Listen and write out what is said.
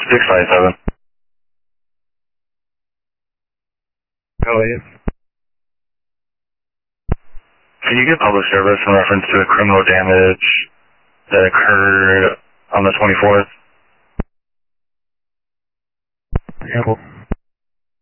657. Go ahead. Can you get public service in reference to the criminal damage that occurred on the 24th? Example.